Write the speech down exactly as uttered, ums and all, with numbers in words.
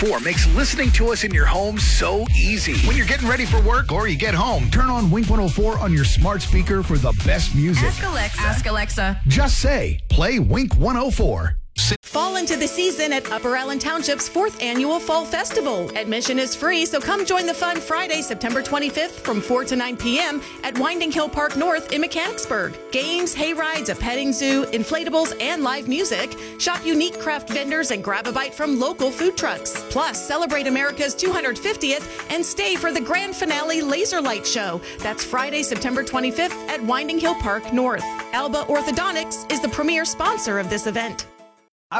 four makes listening to us in your home so easy. When you're getting ready for work or you get home, turn on Wink one oh four on your smart speaker for the best music. Ask Alexa. Ask Alexa. Just say, play Wink one oh four. Fall into the season at Upper Allen Township's fourth annual Fall Festival. Admission is free, so come join the fun Friday, September twenty-fifth from four to nine p.m. at Winding Hill Park North in Mechanicsburg. Games, hay rides, a petting zoo, inflatables, and live music. Shop unique craft vendors and grab a bite from local food trucks. Plus, celebrate America's two hundred fiftieth and stay for the grand finale laser light show. That's Friday, September twenty-fifth at Winding Hill Park North. Alba Orthodontics is the premier sponsor of this event.